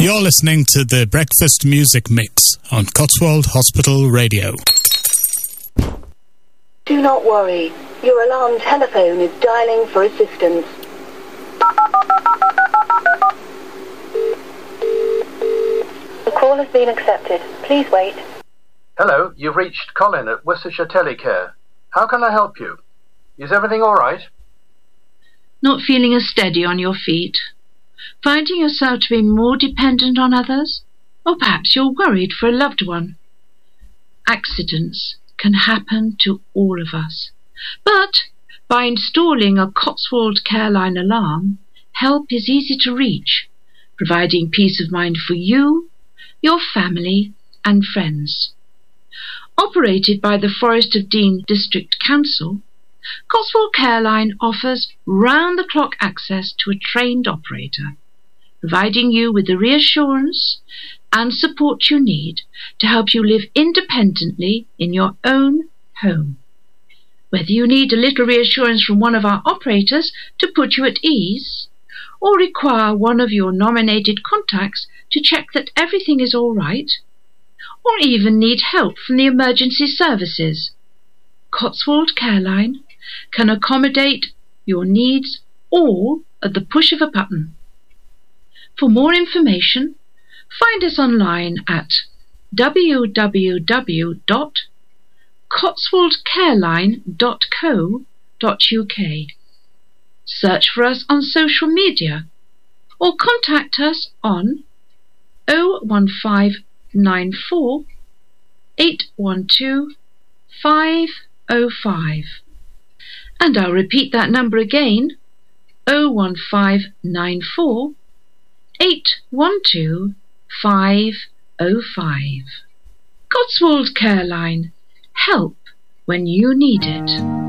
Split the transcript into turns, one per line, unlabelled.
You're listening to the Breakfast Music Mix on Cotswold Hospital Radio.
Do not worry. Your alarm telephone is dialing for assistance. The call has been accepted. Please wait.
Hello, you've reached Colin at Worcestershire Telecare. How can I help you? Is everything all right?
Not feeling as steady on your feet? Finding yourself to be more dependent on others? Or perhaps you're worried for a loved one? Accidents can happen to all of us. But by installing a Cotswold Careline alarm, help is easy to reach, providing peace of mind for you, your family and friends. Operated by the Forest of Dean District Council, Cotswold Careline offers round-the-clock access to a trained operator, providing you with the reassurance and support you need to help you live independently in your own home. Whether you need a little reassurance from one of our operators to put you at ease, or require one of your nominated contacts to check that everything is all right, or even need help from the emergency services, Cotswold Careline can accommodate your needs all at the push of a button. For more information, find us online at www.cotswoldcareline.co.uk. Search for us on social media or contact us on 01594 812 505. And I'll repeat that number again, 01594 812 505. Cotswold Careline. Help when you need it.